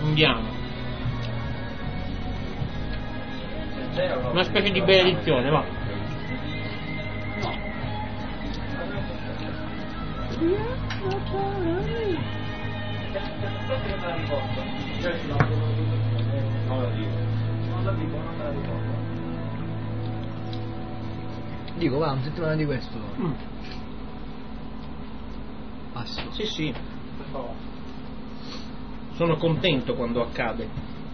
Andiamo. Una specie di benedizione, va. Dico, va, una settimana di questo. Passo. Sì, sì. Sono contento quando accade.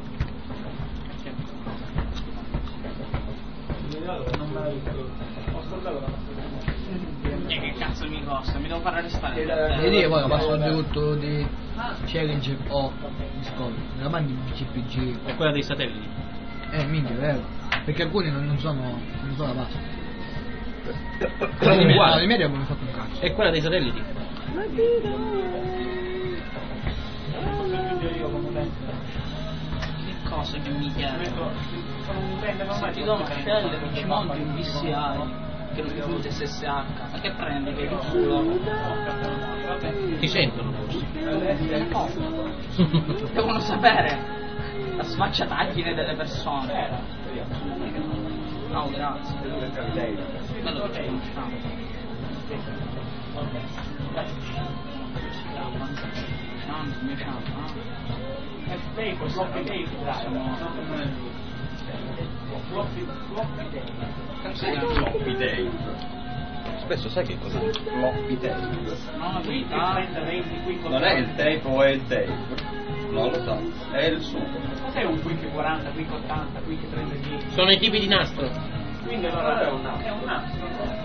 Che cazzo mi costa? Mi devo far arrestare. Vedi, poi passo il debutto di challenge o Discord. Me la mandi in CPG. È quella dei satelliti. Minchia, vero. Perché alcuni non sono la base. Uguale. No, i media abbiamo fatto un cazzo. È quella dei satelliti. Che cosa che mi chiede? Se ti do una shell mi ci monti un VCI che non ti funge SSH, ma che prendi? Che di culo? Ti sentono forse. Devono sapere la sfacciataggine delle persone. No, grazie. Bello che ci conosciamo. Floppy Dave. Spesso sai che cos'è il floppy tape? Non è il tape o è il tape? Non lo so, è il suo. Cos'è un quick 40, quick 80, quick 30? Sono i tipi di nastro. Quindi allora è un nastro.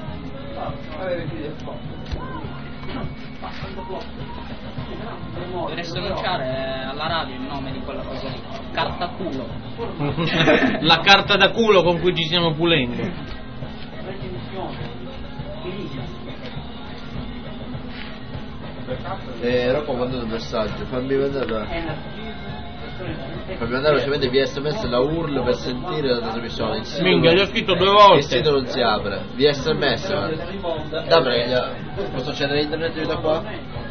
Dovresti annunciare alla radio il nome di quella cosa lì. Carta culo. La carta da culo con cui ci stiamo pulendo. Rocco ha mandato un messaggio, fammi vedere velocemente via SMS la URL per sentire la trasmissione. Minchia, gli ho scritto 2 volte. Il sito non si apre, via SMS da posso accedere a internet io da qua?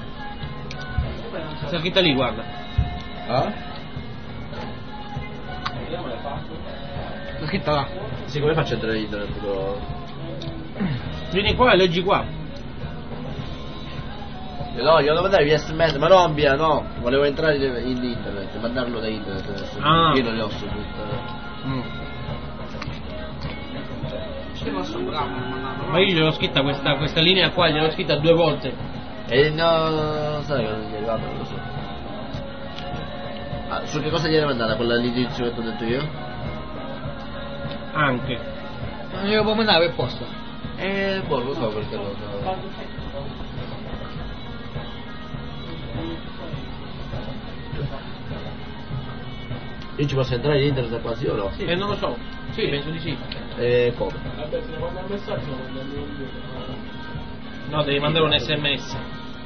Sta scritta lì, guarda. Ah? L'ho scritta là. Sì, come faccio a entrare in internet? Vieni qua e leggi qua. No, glielo devo mandare via SMS, ma non via, no. Volevo entrare in internet, mandarlo da internet adesso. Ah. Io non le ho subito. Ma io gliel'ho scritta questa linea qua, gliel'ho scritta 2 volte. E no, sai che non gli è arrivato, non lo so. Ah, su che cosa gli era mandata? Quella all'inizio che ti ho detto io? Anche. Non glielo può mandare per posta. Boh, lo so perché lo so. Io ci posso entrare in internet qua, sì o no? Sì. Non lo so. Sì, penso di sì. Come? Vabbè, se ne manda un messaggio lo manda un No, devi mandare un SMS.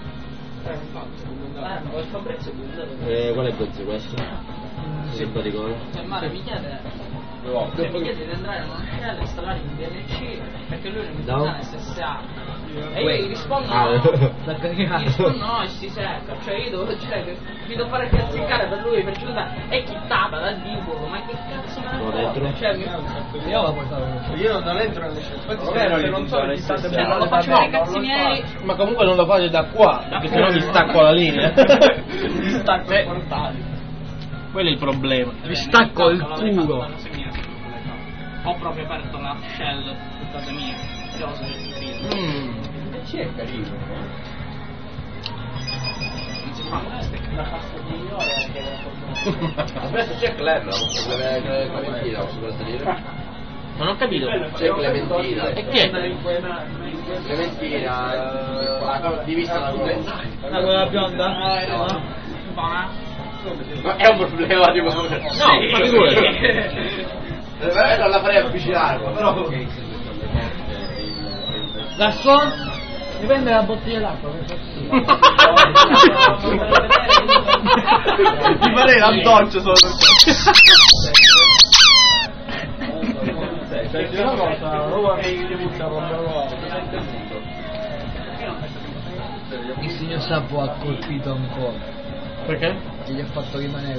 Questo prezzo è Qual è il prezzo questo? Simpaticone. Cioè Mare mi chiede di andare a una shell e installare un DNC perché lui non mi No. dà SSH e io gli rispondo Ah. no, gli rispondo no e si secca, cioè io devo, mi devo fare classificare per lui per giuntare è chittata da Dibolo, ma che cazzo me ne frega? Cioè Io la portavo. Io non entro nelle scelte. Vabbè, non sono chittate non lo faccio per i cazzi miei. Ma comunque non lo fate da qua, perché sennò vi stacco la linea. Mi stacco i portali. Quello è il problema. Vi stacco il culo. Ho proprio aperto la shell di casa mia. Cosa C'è carino. non si fanno queste Adesso c'è Clem, Clementina, posso dire? Non ho capito. C'è Clementina. E chi è? Clementina, divisa da due. Quella bionda? Ma è un problema tipo. No, ma figurati. Non la farei avvicinare, però. Garçon? Mi prende la bottiglia d'acqua per Ti farei la doccia solo Perché una cosa, o avevi devuto rompere il signor Sappo ha colpito ancora. Perché? Che gli ha fatto rimanere